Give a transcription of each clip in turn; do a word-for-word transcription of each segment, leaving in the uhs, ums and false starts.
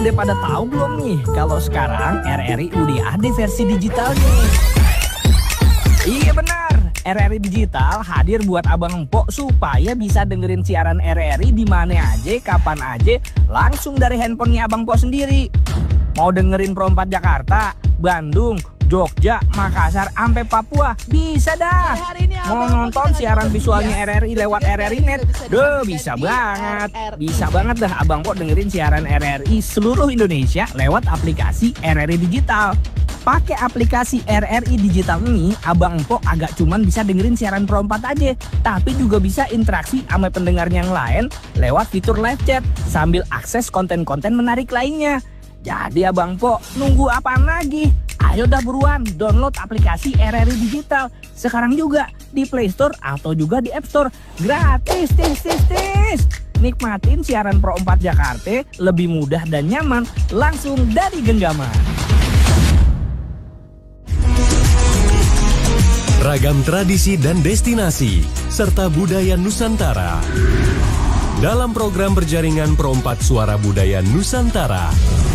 Udah pada tahu belum nih kalau sekarang R R I udah ada versi digitalnya? Iya benar, R R I Digital hadir buat abang empok supaya bisa dengerin siaran R R I di mana aja, kapan aja, langsung dari handphonenya abang empok sendiri. Mau dengerin Pro empat Jakarta, Bandung, Jogja, Makassar, sampai Papua, bisa dah. Mau nonton siaran visualnya R R I lewat R R I Net, duh bisa banget. Bisa banget dah abang empok dengerin siaran R R I seluruh Indonesia lewat aplikasi R R I Digital. Pakai aplikasi R R I Digital ini, abang empok agak cuman bisa dengerin siaran Pro empat aja, tapi juga bisa interaksi sama pendengar yang lain lewat fitur live chat sambil akses konten-konten menarik lainnya. Jadi abang empok nunggu apaan lagi? Ayo dah buruan download aplikasi R R I Digital sekarang juga di Play Store atau juga di App Store. Gratis, tis, tis, tis. Nikmatin siaran Pro empat Jakarta lebih mudah dan nyaman langsung dari genggaman. Ragam tradisi dan destinasi, serta budaya Nusantara. Dalam program berjaringan Pro empat Suara Budaya Nusantara.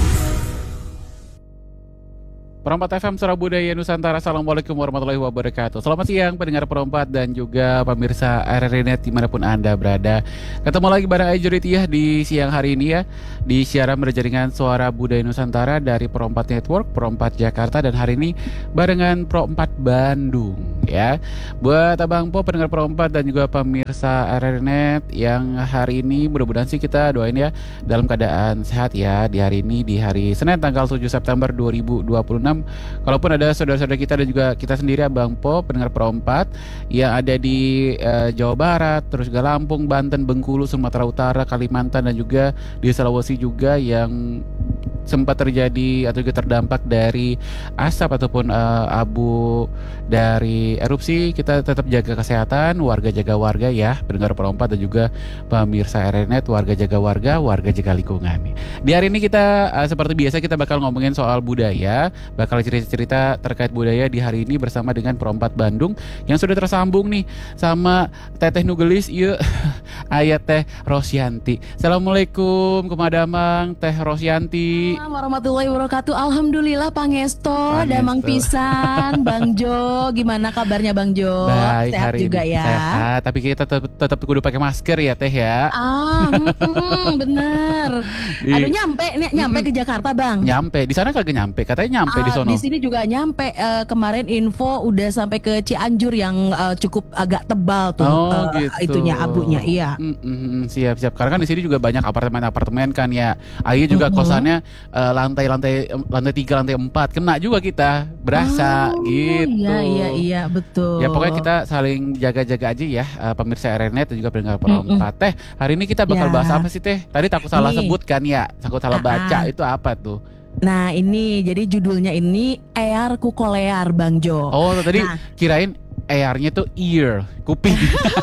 Pro empat F M Suara Budaya Nusantara. Assalamualaikum warahmatullahi wabarakatuh. Selamat siang pendengar Pro empat dan juga pemirsa R R I Net dimanapun Anda berada. Ketemu lagi bareng Aijuritiah di siang hari ini ya, di siaran berjaringan Suara Budaya Nusantara dari Pro empat Network, Pro empat Jakarta, dan hari ini barengan Pro empat Bandung ya. Buat abang po pendengar Pro empat dan juga pemirsa R R I Net yang hari ini mudah-mudahan sih kita doain ya dalam keadaan sehat ya di hari ini, di hari Senin tanggal tujuh September dua ribu dua puluh enam. Kalaupun ada saudara-saudara kita dan juga kita sendiri abang po pendengar Pro empat yang ada di uh, Jawa Barat, terus juga Lampung, Banten, Bengkulu, Sumatera Utara, Kalimantan, dan juga di Sulawesi juga yang sempat terjadi atau juga terdampak dari asap ataupun uh, abu dari erupsi. Kita tetap jaga kesehatan, warga jaga warga ya, pendengar Pro empat dan juga pemirsa R R I Net, warga jaga warga, warga jaga lingkungan. Di hari ini kita uh, seperti biasa kita bakal ngomongin soal budaya, bakal cerita-cerita terkait budaya di hari ini bersama dengan Pro empat Bandung yang sudah tersambung nih sama Teteh Nugelis, yuk ayat Teh Rosyanti. Assalamualaikum kumadamang Teh Rosyanti. Warahmatullahi wabarakatuh. Alhamdulillah Pangesto, damang pisan. Bang Jo, gimana kabarnya Bang Jo? Baik, sehat hari juga ini ya. sehat, tapi kita tetap tetap kudu pakai masker ya Teh ya. Ah, hmm, bener. Di- Aduh nyampe, nih, nyampe ke Jakarta Bang. Nyampe di sana kagak nyampe, katanya nyampe di Ah, sono. di sini juga nyampe. Eh, kemarin info udah sampai ke Cianjur yang eh, cukup agak tebal tuh. Oh eh, gitu. Itunya abunya, iya. Mm, mm, mm, siap siap. Karena kan di sini juga banyak apartemen-apartemen kan ya. Ayo juga Mm-mm. kosannya eh, lantai-lantai lantai tiga, lantai empat, kena juga kita berasa Oh, gitu. Iya iya iya betul. Ya pokoknya kita saling jaga-jaga aja ya, uh, pemirsa R R I Net dan juga pendengar Pro Mm-mm. empat. Teh, hari ini kita bakal Ya. bahas apa sih Teh? Tadi takut salah Nih. sebut kan ya, takut salah Ah, baca, ah. itu apa tuh? Nah ini jadi judulnya ini Ear Kukolear Bang Jo. Oh tadi Nah. kirain airnya tuh ear, kuping.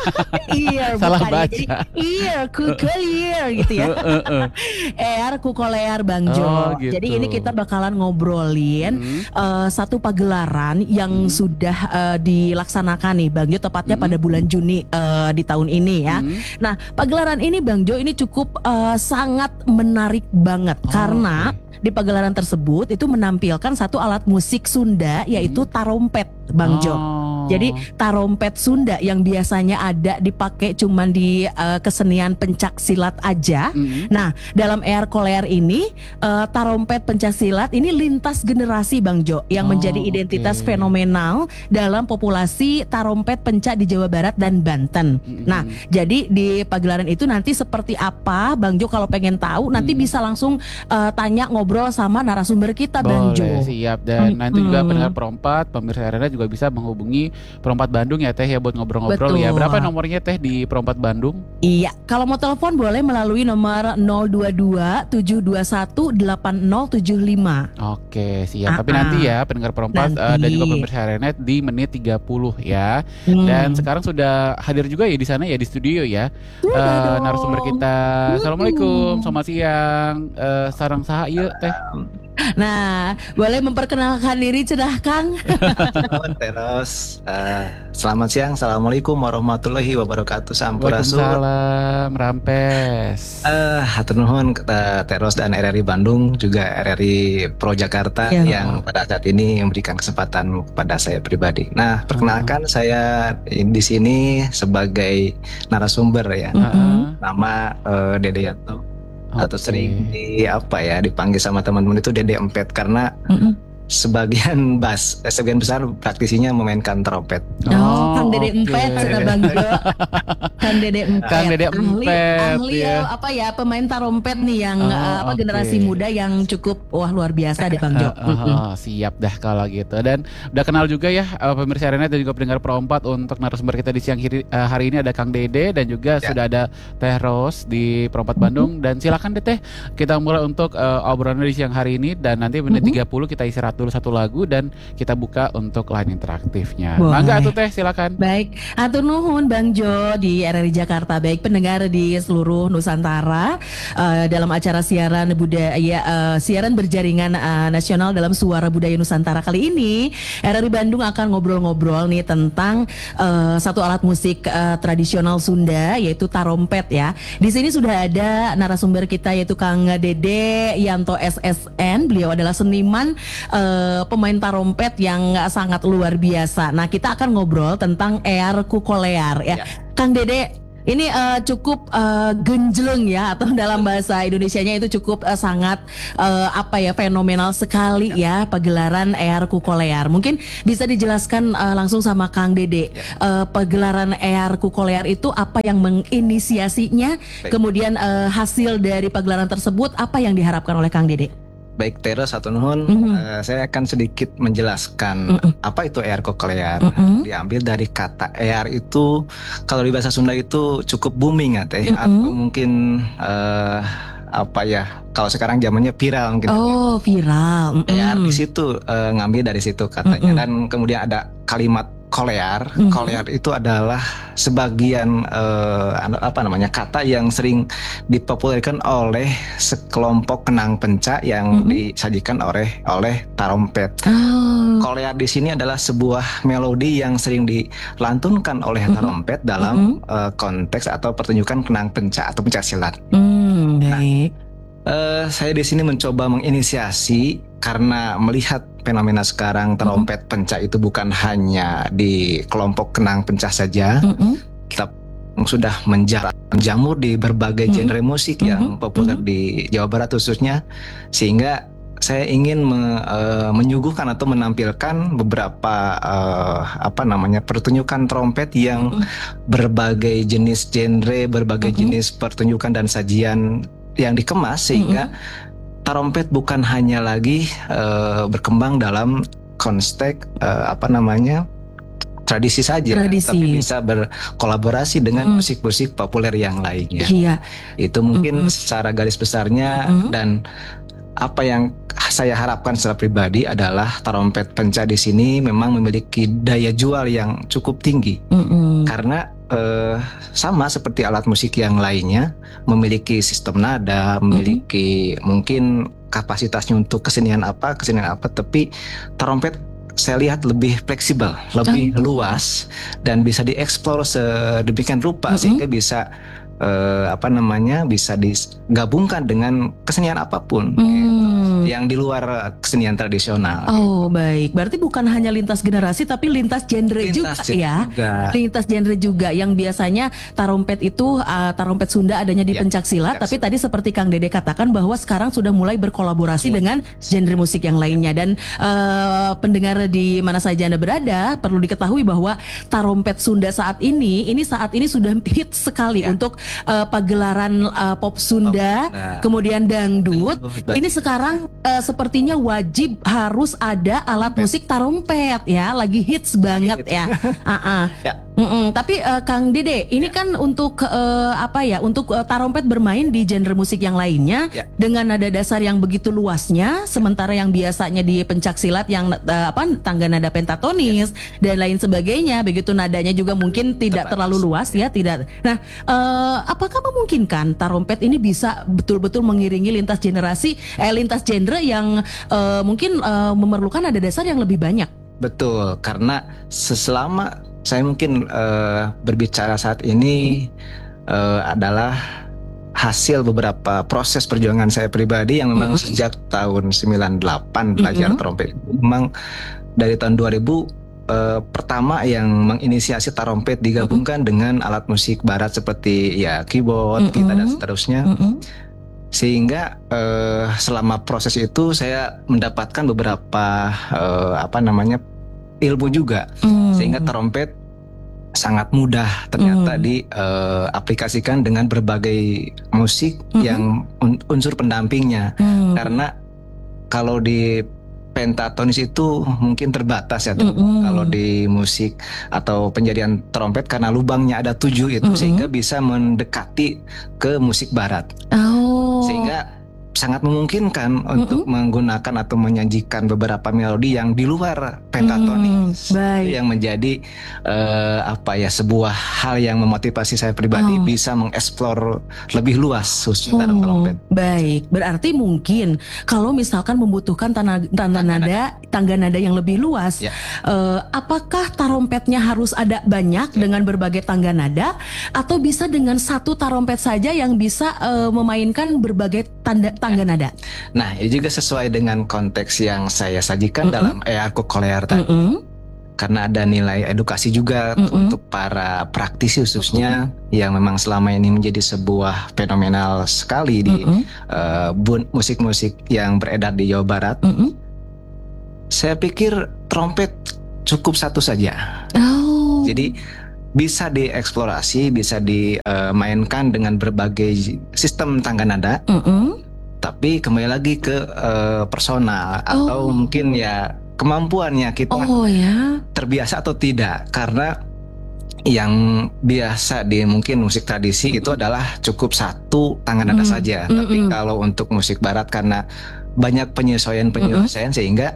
Ear Salah bukan ya, baca. jadi ear kukolear gitu ya. Eh, eh. Ear kukolear Bang Jo. Oh, gitu. Jadi ini kita bakalan ngobrolin Hmm. eh, satu pagelaran yang Hmm. sudah eh, dilaksanakan nih Bang Jo, tepatnya Hmm. pada bulan Juni eh, di tahun ini ya. Hmm. Nah pagelaran ini Bang Jo ini cukup eh, sangat menarik banget Oh, karena di pagelaran tersebut itu menampilkan satu alat musik Sunda yaitu tarompet Bang Jo. Oh. Jadi tarompet Sunda yang biasanya ada dipakai cuman di eh, kesenian pencak silat aja. Mm. Nah, dalam Ear Kolear ini eh, tarompet pencak silat ini lintas generasi Bang Jo yang Oh, menjadi identitas oke. fenomenal dalam populasi tarompet pencak di Jawa Barat dan Banten. Mm-mm. Nah, jadi di pagelaran itu nanti seperti apa Bang Jo, kalau pengen tahu nanti Mm. bisa langsung eh, tanya ngobrol sama narasumber kita Bang Jo. Boleh, siap. Dan nanti juga Mm-mm. pendengar Pro empat, pemirsa R R I juga bisa menghubungi Pro empat Bandung ya Teh ya buat ngobrol-ngobrol ya. Betul. Berapa nomornya Teh di Pro empat Bandung? Iya, kalau mau telepon boleh melalui nomor nol dua dua tujuh dua satu delapan nol tujuh lima. Oke, siap. Ah, Tapi ah. nanti ya pendengar Pro empat Nanti. eh, dan juga pemirsa R R I Net di menit tiga puluh ya. Hmm. Dan sekarang sudah hadir juga ya di sana ya di studio ya. Sudah Eh, dong. narasumber kita. Assalamualaikum, selamat siang. Eh, sarang saha ieu. Teh? Nah, boleh memperkenalkan diri cenah Kang? Nuhun Teros. Eh, selamat siang. Assalamualaikum warahmatullahi wabarakatuh. Sampurasun. Waalaikumsalam, Rampes. Eh, hatur nuhun eh, Teros dan R R I Bandung, juga R R I Pro Jakarta Ya. yang pada saat ini memberikan kesempatan kepada saya pribadi. Nah, perkenalkan saya di sini sebagai narasumber ya. Mm-mm. Nama eh, Dede Yanto. Atau Oke. sering di apa ya dipanggil sama teman-teman itu Dede Empet karena Mm-mm. sebagian bass, eh, sebagian besar praktisinya memainkan trompet. Oh, Kang Dede oke. Empet, cenah Bang Jo. Kang Dede Empet. Kang Dede ahli, Empet, ahli ya. eh, apa ya pemain tarompet nih yang Oh, eh, apa oke. generasi muda yang cukup wah luar biasa deh Bang Jo. Ah, ah, ah, siap dah kalau gitu. Dan udah kenal juga ya eh, pemirsa Arena dan juga pendengar Perompat untuk narasumber kita di siang hari, eh, hari ini ada Kang Dede dan juga Ya. sudah ada Teh Ros di Perompat Bandung. Dan silakan deh Teh, kita mulai untuk eh, obrolan di siang hari ini dan nanti menit Mhm. tiga puluh kita istirahat dulu satu lagu dan kita buka untuk line interaktifnya. Boleh. Mangga atuh Teh, silakan. Baik, atur nuhun Bang Jo di R R I Jakarta. Baik pendengar di seluruh Nusantara eh, dalam acara siaran budaya eh, siaran berjaringan eh, nasional dalam Suara Budaya Nusantara kali ini, R R I Bandung akan ngobrol-ngobrol nih tentang eh, satu alat musik eh, tradisional Sunda yaitu tarompet ya. Di sini sudah ada narasumber kita yaitu Kang Dede Yanto S S N. Beliau adalah seniman eh, pemain tarompet yang sangat luar biasa. Nah, kita akan ngobrol tentang ear kukolear ya. Ya. Kang Dede, ini eh, cukup eh, genjleng ya atau dalam bahasa Indonesianya itu cukup eh, sangat eh, apa ya fenomenal sekali ya pagelaran ear kukolear. Mungkin bisa dijelaskan eh, langsung sama Kang Dede. Eh, pagelaran ear kukolear itu apa yang menginisiasinya? Baik. Kemudian eh, hasil dari pagelaran tersebut apa yang diharapkan oleh Kang Dede? Baik Teros, satu nuhun. Mhm. Eh, saya akan sedikit menjelaskan Mhm. apa itu ear cochlear. Mhm. Diambil dari kata ear itu, kalau di bahasa Sunda itu cukup booming ya Teh, Mhm. atau mungkin eh, apa ya? Kalau sekarang zamannya viral mungkin. Oh, viral. Ear Mm-mm. di situ eh, ngambil dari situ katanya. Mhm. Dan kemudian ada kalimat cochlear. Mhm. Cochlear itu adalah sebagian eh, ano- apa namanya kata yang sering dipopulerkan oleh sekelompok kenang penca yang Mhm. disajikan oleh oleh tarompet. Oh. Cochlear di sini adalah sebuah melodi yang sering dilantunkan oleh Mhm. tarompet dalam eh, konteks atau pertunjukan kenang penca atau pencak silat. Hmm, baik. Eh, saya di sini mencoba menginisiasi karena melihat fenomena sekarang trompet pencak itu bukan hanya di kelompok kenang pencak saja, Mm-mm. tapi sudah menjar- menjamur di berbagai Mhm. genre musik yang Mhm. populer Mhm. di Jawa Barat khususnya, sehingga saya ingin me- eh, menyuguhkan atau menampilkan beberapa eh, apa namanya pertunjukan trompet yang Mhm. berbagai jenis genre, berbagai Mhm. jenis pertunjukan dan sajian yang dikemas sehingga tarompet bukan hanya lagi eh, berkembang dalam konteks eh, apa namanya tradisi saja, Tradisi. tapi bisa berkolaborasi dengan Mm. musik-musik populer yang lainnya. Iya. Itu mungkin Mm-mm. secara garis besarnya. Mm-mm. Dan apa yang saya harapkan secara pribadi adalah tarompet penca di sini memang memiliki daya jual yang cukup tinggi Mm-mm. karena eh, sama seperti alat musik yang lainnya memiliki sistem nada, memiliki mungkin kapasitasnya untuk kesenian apa, kesenian apa, tapi tarompet saya lihat lebih fleksibel, lebih luas dan bisa dieksplor sedemikian rupa Mm-mm. sehingga bisa eh, apa namanya bisa digabungkan dengan kesenian apapun Hmm. yang di luar kesenian tradisional. Oh, baik. Berarti bukan hanya lintas generasi tapi lintas genre juga Lintas ya. juga. Lintas genre juga yang biasanya tarompet itu uh, tarompet Sunda adanya di Ya, pencak silat, pencak tapi tadi seperti Kang Dede katakan bahwa sekarang sudah mulai berkolaborasi dengan genre musik yang lainnya. Dan uh, pendengar di mana saja Anda berada perlu diketahui bahwa tarompet Sunda saat ini ini saat ini sudah hit sekali Ya. untuk uh, pagelaran uh, pop Sunda, Pop Sunda. kemudian dangdut. Dangdut. Ini sekarang uh, sepertinya wajib harus ada alat musik tarompet ya, lagi hits banget ya. Ah, ah. Ya. Mm-mm. Tapi eh, Kang Dede, ini kan untuk eh, apa ya? Untuk eh, tarompet bermain di genre musik yang lainnya Ya. dengan nada dasar yang begitu luasnya, sementara yang biasanya di pencak silat yang eh, apa tangga nada pentatonis dan lain sebagainya, begitu nadanya juga mungkin tidak Terbatas. terlalu luas ya, tidak. Nah, eh, apakah memungkinkan tarompet ini bisa betul-betul mengiringi lintas generasi, eh lintas genre yang eh, mungkin eh, memerlukan nada dasar yang lebih banyak? Betul, karena seselama saya mungkin eh, berbicara saat ini eh, adalah hasil beberapa proses perjuangan saya pribadi yang memang Mhm. sejak tahun sembilan puluh delapan belajar Mhm. trompet. Memang dari tahun dua ribu eh, pertama yang menginisiasi tarompet digabungkan dengan alat musik barat seperti ya keyboard, gitar dan Mhm. seterusnya. Mm-mm. Sehingga eh, selama proses itu saya mendapatkan beberapa eh, apa namanya ilmu juga, Mm. sehingga trompet sangat mudah ternyata Mm. diaplikasikan dengan berbagai musik Mhm. yang un- unsur pendampingnya. Mm. Karena kalau di pentatonis itu mungkin terbatas ya, Mm-mm. kalau di musik atau penjadian trompet karena lubangnya ada tujuh itu, Mm-mm. sehingga bisa mendekati ke musik barat. Oh. Sehingga sangat memungkinkan untuk menggunakan atau menyajikan beberapa melodi yang di luar pentatonis. Hmm, baik. Itu yang menjadi eh, apa ya sebuah hal yang memotivasi saya pribadi Oh. bisa mengeksplor lebih luas khususnya dalam Oh, trompet. baik. Berarti mungkin kalau misalkan membutuhkan tanda, tanda nada, tangga nada yang lebih luas, Ya. eh, apakah tarompetnya harus ada banyak dengan berbagai tangga nada, atau bisa dengan satu tarompet saja yang bisa eh, memainkan berbagai tanda tangga nada? Nah, ini juga sesuai dengan konteks yang saya sajikan Mm-mm. dalam Earku Kolear tadi. Mm-mm. Karena ada nilai edukasi juga Mm-mm. untuk para praktisi khususnya yang memang selama ini menjadi sebuah fenomenal sekali di Mm-mm. eh, bun- musik-musik yang beredar di Jawa Barat. Mm-mm. Saya pikir trompet cukup satu saja. Oh. Jadi bisa dieksplorasi, bisa dimainkan dengan berbagai sistem tangga nada, Mm-mm. tapi kembali lagi ke eh, personal atau Oh. mungkin ya kemampuannya kita Oh ya. terbiasa atau tidak. Karena yang biasa di mungkin musik tradisi itu adalah cukup satu tangan nada Mm. saja. Tapi Mm-mm. kalau untuk musik barat karena banyak penyesuaian-penyesuaian sehingga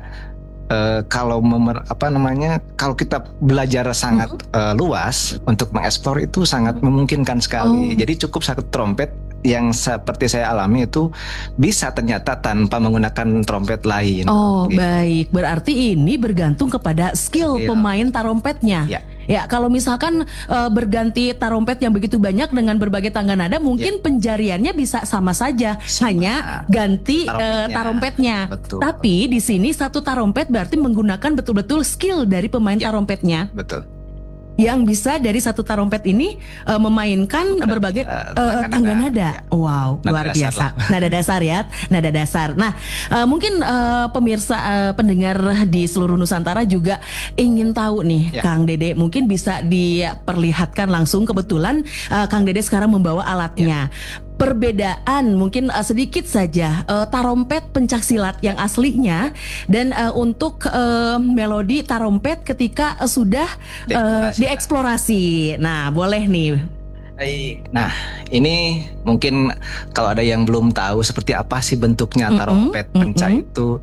eh, kalau memer, apa namanya kalau kita belajar sangat eh, luas untuk mengeksplor itu sangat memungkinkan sekali. Oh. Jadi cukup satu trompet yang seperti saya alami itu bisa ternyata tanpa menggunakan trompet lain. Oh, Gitu. baik. Berarti ini bergantung kepada skill Skill. pemain tarompetnya. Ya. Ya, kalau misalkan eh, berganti tarompet yang begitu banyak dengan berbagai tangga nada, mungkin penjariannya bisa sama saja, Sama. hanya ganti eh, Tarompetnya. tarompetnya. Betul. Tapi di sini satu tarompet berarti menggunakan betul-betul skill dari pemain Ya. tarompetnya, Betul. yang bisa dari satu tarompet ini eh, memainkan berbagai Eh, eh, tangga nada. Wow, Nada luar dasar biasa. Nada dasar ya, nada dasar. Nah, eh, mungkin eh, pemirsa eh, pendengar di seluruh Nusantara juga ingin tahu nih, Ya. Kang Dede, mungkin bisa diperlihatkan langsung. Kebetulan eh, Kang Dede sekarang membawa alatnya. Perbedaan mungkin eh, sedikit saja eh, tarompet pencaksilat yang aslinya dan eh, untuk eh, melodi tarompet ketika eh, sudah eh, Dieksplorasi. dieksplorasi. Nah, boleh nih. Baik. Nah, ini mungkin kalau ada yang belum tahu seperti apa sih bentuknya Mm-mm, tarompet penca mm-mm. itu,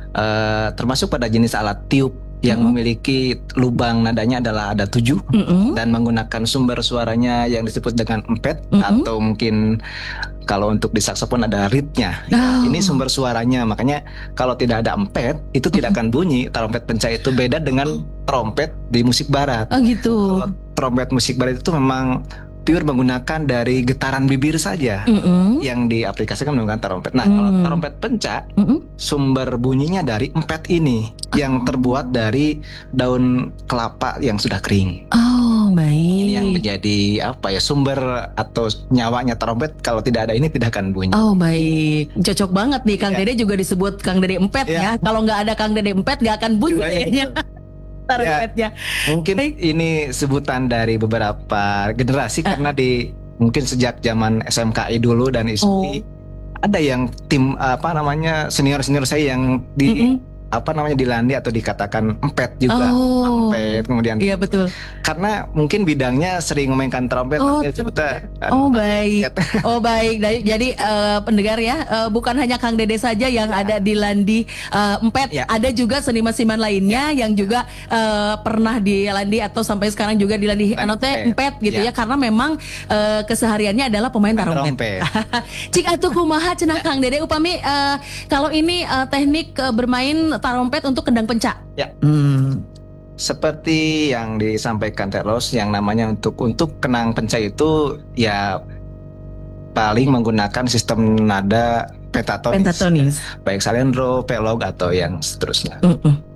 eh, termasuk pada jenis alat tiup yang Mm-mm. memiliki lubang nadanya adalah ada tujuh Mm-mm. dan menggunakan sumber suaranya yang disebut dengan empet Mm-mm. atau mungkin kalau untuk di saksofon ada reednya. Oh. Ini sumber suaranya, makanya kalau tidak ada empet itu tidak akan bunyi. Trompet penca itu beda dengan trompet di musik barat. Oh gitu. Kalau trompet musik barat itu memang pure menggunakan dari getaran bibir saja Mm-mm. yang diaplikasikan menggunakan trompet. Nah, kalau Hmm. trompet penca Mm-mm. sumber bunyinya dari empet ini yang terbuat dari daun kelapa yang sudah kering. Oh, Ini yang baik. menjadi apa ya sumber atau nyawanya trompet. Kalau tidak ada ini tidak akan bunyi. Oh, baik. Cocok banget nih Kang Ya. Dede juga disebut Kang Dede Empet Ya. ya. Kalau nggak ada Kang Dede Empet nggak akan bunyi Iya, kayaknya. Ya. Tarompetnya. Mungkin Baik. ini sebutan dari beberapa generasi Ah. karena di mungkin sejak zaman S M K I dulu dan I S P Oh. ada yang tim apa namanya senior-senior saya yang di Mm-mm. apa namanya dilandi atau dikatakan empet juga. Oh. Empet kemudian Iya betul. karena mungkin bidangnya sering memainkan trompet, Oh, makanya kita Oh baik, oh baik. Dari- Jadi eh, pendengar ya, eh, bukan hanya Kang Dede saja yang ada di Landi eh, Empet, Ya. ada juga seniman-seniman lainnya yang juga eh, pernah di Landi atau sampai sekarang juga di Landi anu teh Empet gitu ya, Ya. karena memang eh, kesehariannya adalah pemain tarompet. trompet. Cik atuh kumaha cenah Kang Dede upami eh, kalau ini eh, teknik eh, bermain tarompet untuk kendang pencak. Ya. Hmm. Seperti yang disampaikan Teros, yang namanya untuk untuk kenang pencak itu ya paling menggunakan sistem nada pentatonis, Pentatonis. baik salendro, pelog atau yang seterusnya. Mm-mm.